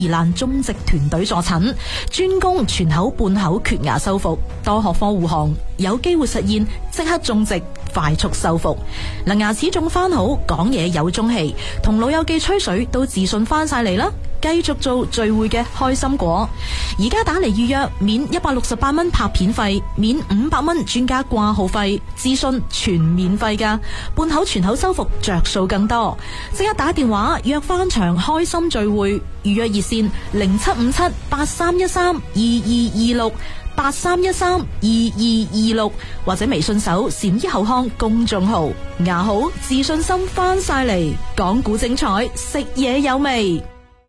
宜蘭種植團隊助診，專攻全口、半口缺牙修復，多學科護航，有機會實現即刻種植、快速修復。嗱，牙齒種翻好，講嘢有中氣，同老友記吹水都自信翻晒嚟啦！繼續做聚會嘅開心果，而家打嚟預約，免168蚊拍片費，免500蚊專家掛號費，諮詢全免費噶。半口全口修復着數更多，即刻打電話約翻場開心聚會，預約熱線075783132226。83132226或者微信搜禪醫後康公眾號，牙好自信心翻晒嚟，講古精彩，食嘢有味。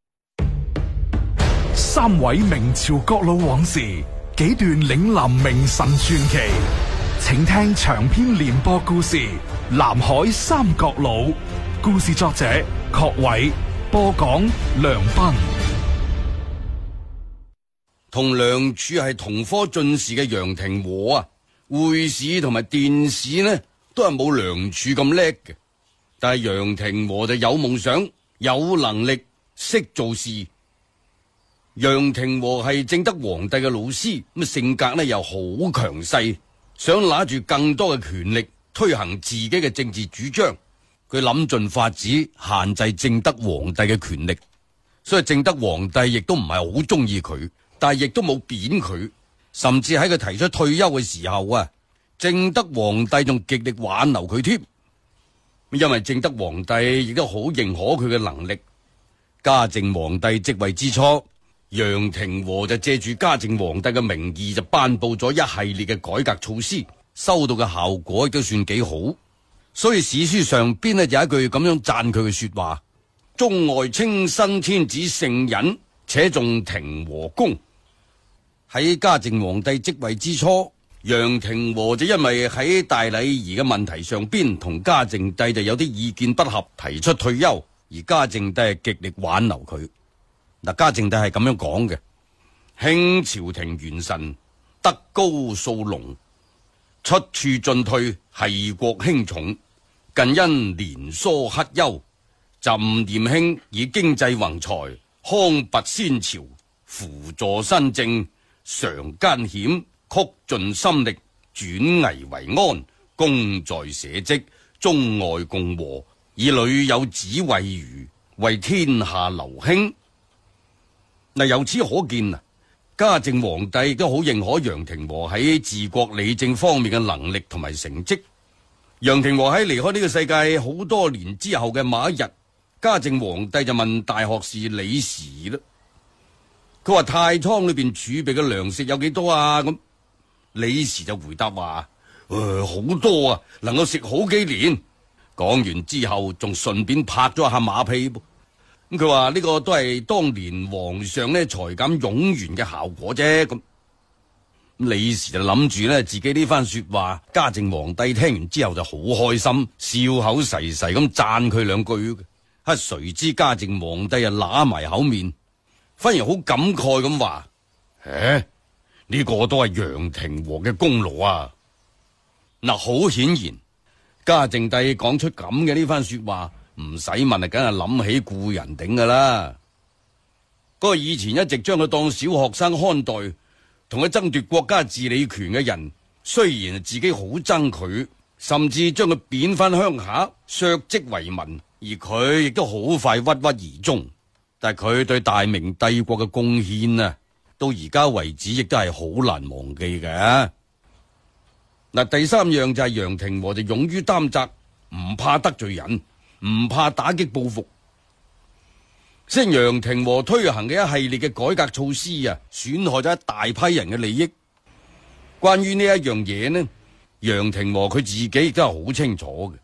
3位明朝國老往事，幾段嶺南名臣傳奇，請聽長篇連播故事《南海三國佬》，故事作者郝偉，播講梁斌。 同梁柱係同科進士嘅楊廷和啊，會試同埋殿試呢都係冇梁柱咁叻嘅，但係楊廷和就有夢想、有能力、識做事。楊廷和係正德皇帝嘅老師，咁性格呢又好強勢，想拿住更多嘅權力推行自己嘅政治主張。佢諗盡法子限制正德皇帝嘅權力，所以正德皇帝亦都唔係好中意佢。但係亦都冇貶佢，甚至喺佢提出退休嘅時候啊，正德皇帝仲極力挽留佢添。因為正德皇帝亦都好認可佢嘅能力。嘉靖皇帝即位之初，楊廷和就借住嘉靖皇帝嘅名義就頒布咗一系列嘅改革措施，收到嘅效果亦都算幾好。所以史書上邊呢有一句咁樣讚佢嘅說話：中外稱新天子聖人，且重廷和功。喺嘉靖皇帝即位之初，楊廷和就因為喺大禮儀嘅問題上邊同嘉靖帝就有啲意見不合，提出退休，而嘉靖帝係極力挽留佢。嗱，嘉靖帝係咁樣講嘅：興朝廷元臣，德高素隆，出處進退，繫國輕重。近因年疏克優，朕念興以經濟宏財，康拔先朝，輔助新政。常艱險，曲盡心力，轉危為安，功在社稷，中外共和，以屢有子為餘，為天下留興。嗱，由此可見啊，嘉靖皇帝都好認可楊廷和喺治國理政方面嘅能力同埋成績。楊廷和喺離開呢個世界好多年之後嘅某一日，嘉靖皇帝就問大學士李時啦。佢話太倉裏邊儲備嘅糧食有幾多啊？咁李時就回答話：好多啊，能夠食好幾年。講完之後，仲順便拍咗下馬屁。咁佢話呢個都係當年皇上呢裁減冗員嘅效果啫。咁李時就諗住呢自己呢番說話，嘉靖皇帝聽完之後就好開心，笑口噬噬咁讚佢兩句。誰知嘉靖皇帝啊揦埋口面，反而好感慨咁話：呢個都係楊廷和嘅功勞啊！嗱，好顯然，嘉靖帝講出咁嘅呢番說話，唔使問啊，梗係諗起故人頂噶啦。嗰個以前一直將佢當小學生看待，同佢爭奪國家治理權嘅人，雖然自己好憎佢，甚至將佢貶翻鄉下，削職為民，而佢亦都好快鬱鬱而終。但係佢對大明帝國嘅貢獻啊，到而家為止亦都係好難忘記嘅。嗱，第三樣就係楊廷和就勇於擔責，唔怕得罪人，唔怕打擊報復。雖然楊廷和推行嘅一系列嘅改革措施啊，損害咗一大批人嘅利益。關於呢一樣嘢呢，楊廷和佢自己亦都係好清楚嘅。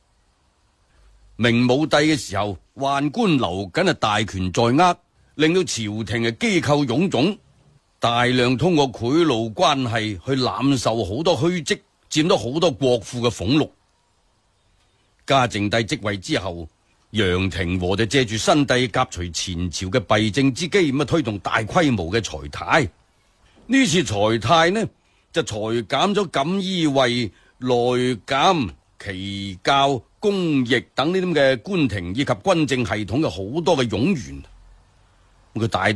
明武帝嘅時候，宦官劉瑾大權在握，令到朝廷嘅機構臃腫，大量通過賄賂關係去濫受好多虛職，佔咗好多國庫嘅俸祿。嘉靖帝即位之後，楊廷和就借住新帝革除前朝嘅弊政之機，咁推動大規模嘅裁汰。呢次裁汰呢，就裁減咗錦衣衛、內監、期教、公役等呢啲嘅官廷以及軍政系統嘅好多嘅冗員。 佢大